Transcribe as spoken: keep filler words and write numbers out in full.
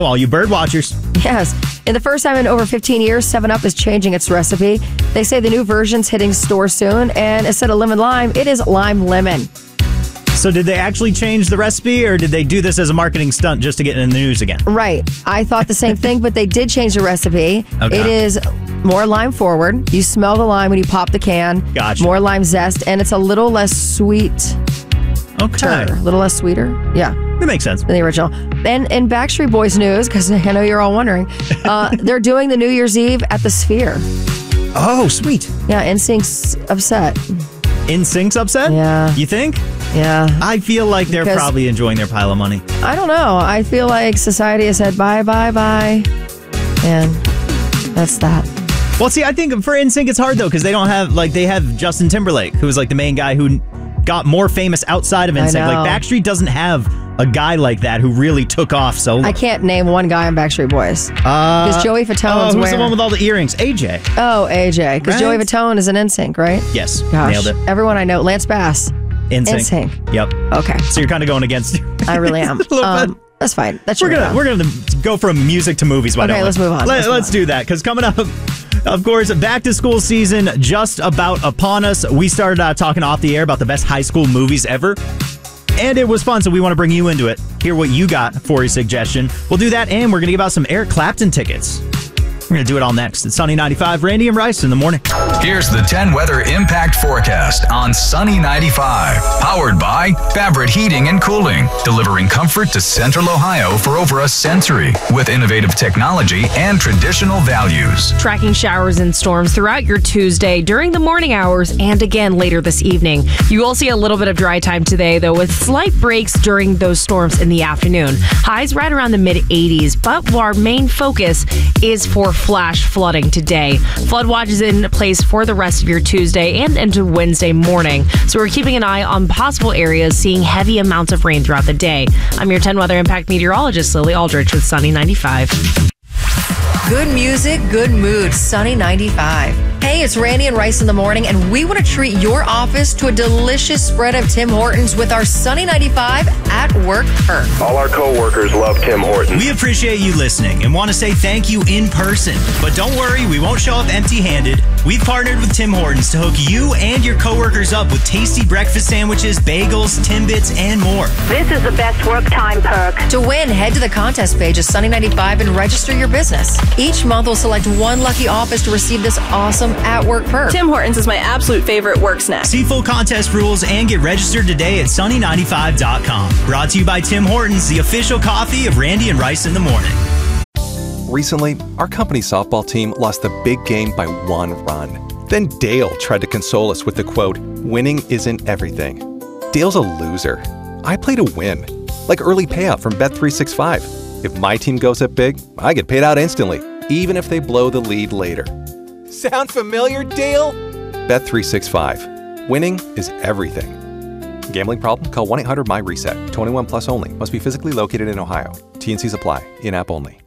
All you bird watchers. Yes. In the first time in over fifteen years, seven up is changing its recipe. They say the new version's hitting stores soon, and instead of lemon lime, it is lime lemon. So did they actually change the recipe, or did they do this as a marketing stunt just to get in the news again? Right. I thought the same thing, but they did change the recipe. Okay. It is more lime forward. You smell the lime when you pop the can. Gotcha. More lime zest, and it's a little less sweet. Okay. A little less sweeter. Yeah. That makes sense. Than the original. And in Backstreet Boys news, because I know you're all wondering, uh, they're doing the New Year's Eve at the Sphere. Oh, sweet. Yeah, N Sync's upset. N Sync's upset? Yeah. You think? Yeah. I feel like they're Because- probably enjoying their pile of money. I don't know. I feel like society has said bye, bye, bye. And that's that. Well, see, I think for N Sync it's hard, though, because they don't have, like, they have Justin Timberlake, who was, like, the main guy who got more famous outside of N Sync. I know. Like, Backstreet doesn't have a guy like that who really took off solo. I can't name one guy on Backstreet Boys. Uh, Because Joey Fatone's oh, who's wearing... the one with all the earrings? A J. Oh, A J. Because Right? Joey Fatone is an N Sync, right? Yes. Gosh. Nailed it. Everyone I know. Lance Bass. N Sync. N Sync. Yep. Okay. So you're kind of going against. I really am. A little um, bit. That's fine. That's We're gonna we're gonna go from music to movies. Why Okay, don't we? let's move on. Let, Let's move let's on. do that, because coming up, of course, back to school season just about upon us. We started uh, talking off the air about the best high school movies ever, and it was fun. So we want to bring you into it. Hear what you got for your suggestion. We'll do that, and we're gonna give out some Eric Clapton tickets. We're going to do it all next. It's Sunny ninety-five, Randy and Rice in the morning. Here's the ten weather impact forecast on Sunny ninety-five. Powered by Fabric Heating and Cooling. Delivering comfort to Central Ohio for over a century. With innovative technology and traditional values. Tracking showers and storms throughout your Tuesday during the morning hours and again later this evening. You will see a little bit of dry time today, though, with slight breaks during those storms in the afternoon. Highs right around the mid eighties, but our main focus is for flash flooding today. Flood watch is in place for the rest of your Tuesday and into Wednesday morning. So we're keeping an eye on possible areas seeing heavy amounts of rain throughout the day. I'm your ten Weather Impact meteorologist, Lily Aldrich, with Sunny ninety-five. Good music, good mood. Sunny ninety-five. Hey, it's Randy and Rice in the morning, and we want to treat your office to a delicious spread of Tim Hortons with our Sunny ninety-five at work perk. All our co-workers love Tim Hortons. We appreciate you listening and want to say thank you in person. But don't worry, we won't show up empty-handed. We've partnered with Tim Hortons to hook you and your coworkers up with tasty breakfast sandwiches, bagels, Timbits, and more. This is the best work time perk. To win, head to the contest page of Sunny ninety-five and register your business. Each month, we'll select one lucky office to receive this awesome at-work perk. Tim Hortons is my absolute favorite work snack. See full contest rules and get registered today at sunny ninety-five dot com. Brought to you by Tim Hortons, the official coffee of Randy and Rice in the morning. Recently, our company softball team lost the big game by one run. Then Dale tried to console us with the quote, "Winning isn't everything." Dale's a loser. I play to win. Like early payout from Bet three sixty-five. If my team goes up big, I get paid out instantly, even if they blow the lead later. Sound familiar, Dale? Bet three sixty-five. Winning is everything. Gambling problem? Call one eight hundred M Y RESET. twenty-one plus only. Must be physically located in Ohio. T and Cs apply. In-app only.